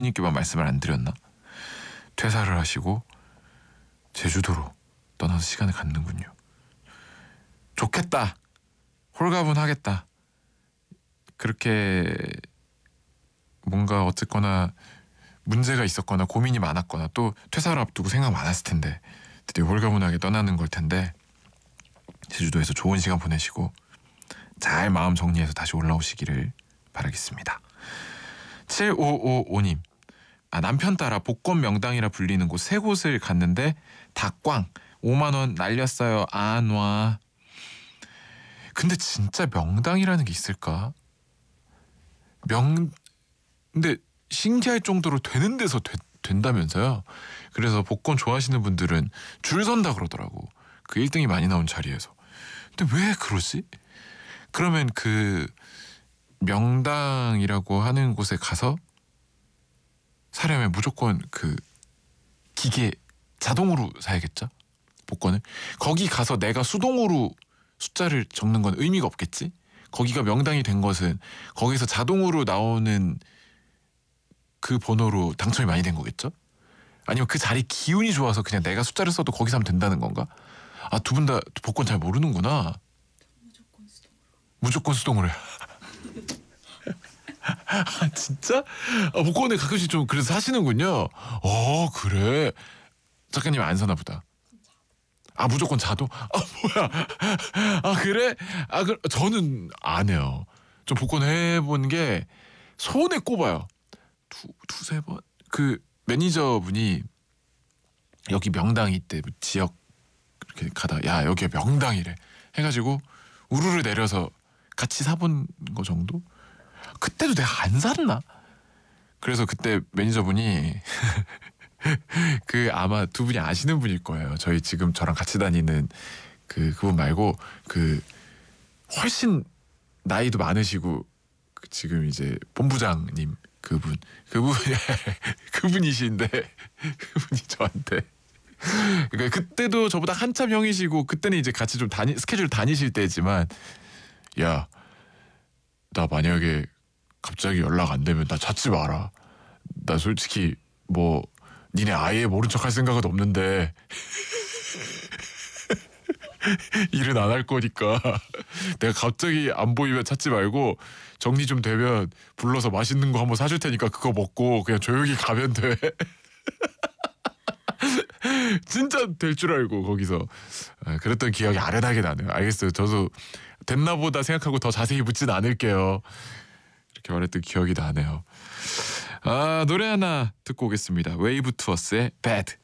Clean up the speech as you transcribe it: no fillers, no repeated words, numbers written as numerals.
님께만 말씀을 안 드렸나? 퇴사를 하시고 제주도로 떠나서 시간을 갖는군요. 좋겠다. 홀가분하겠다. 그렇게 뭔가 어쨌거나 문제가 있었거나 고민이 많았거나 또 퇴사를 앞두고 생각 많았을 텐데 드디어 홀가분하게 떠나는 걸 텐데 제주도에서 좋은 시간 보내시고 잘 마음 정리해서 다시 올라오시기를 바라겠습니다. 7555님. 남편 따라 복권 명당이라 불리는 곳 세 곳을 갔는데 다 꽝. 5만 원 날렸어요. 안 와. 근데 진짜 명당이라는 게 있을까? 근데 신기할 정도로 되는 데서 된다면서요. 그래서 복권 좋아하시는 분들은 줄 선다 그러더라고. 그 1등이 많이 나온 자리에서. 근데 왜 그러지? 그러면 그 명당이라고 하는 곳에 가서 사려면 무조건 그 기계 자동으로 사야겠죠? 복권을. 거기 가서 내가 수동으로 숫자를 적는 건 의미가 없겠지? 거기가 명당이 된 것은 거기서 자동으로 나오는 그 번호로 당첨이 많이 된 거겠죠? 아니면 그 자리 기운이 좋아서 그냥 내가 숫자를 써도 거기서 하면 된다는 건가? 두 분 다 복권 잘 모르는구나. 무조건 수동으로 해. 진짜? 복권을 가끔씩 좀 그래서 사시는군요. 그래. 작가님 안 사나 보다. 무조건 자동? 뭐야? 그래? 저는 안 해요. 좀 복권 해본 게 손에 꼽아요. 두세 번? 그 매니저분이 여기 명당이 있대. 지역 이렇게 가다 야 여기가 명당이래 해가지고 우르르 내려서 같이 사본 거 정도? 그때도 내가 안 샀나? 그래서 그때 매니저분이 그 아마 두 분이 아시는 분일 거예요. 저희 지금 저랑 같이 다니는 그분 말고 그 훨씬 나이도 많으시고 지금 이제 본부장님 그분이신데 그분이 저한테 그러니까 그때도 저보다 한참 형이시고 그때는 이제 같이 좀 스케줄 다니실 때지만 야, 나 만약에 갑자기 연락 안 되면 나 찾지 마라. 나 솔직히 뭐 니네 아예 모른 척 할 생각은 없는데 일은 안 할 거니까 내가 갑자기 안 보이면 찾지 말고 정리 좀 되면 불러서 맛있는 거 한번 사줄 테니까 그거 먹고 그냥 조용히 가면 돼. 진짜 될 줄 알고 거기서 그랬던 기억이 아련하게 나네요. 알겠어요. 저도 됐나 보다 생각하고 더 자세히 묻진 않을게요. 이렇게 말했던 기억이 나네요. 노래 하나 듣고 오겠습니다. 웨이브 투어스의 Bad.